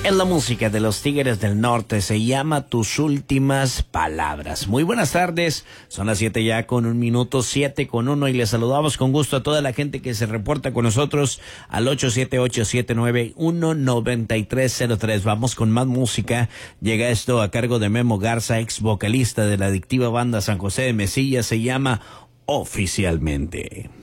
Es la música de los Tigres del Norte, se llama Tus Últimas Palabras. Muy buenas tardes, son las 7 ya con 1 minuto, 7:01, y les saludamos con gusto a toda la gente que se reporta con nosotros al 878-791-9303. Vamos con más música. Llega esto a cargo de Memo Garza, ex vocalista de la adictiva banda San José de Mesilla. Se llama Oficialmente.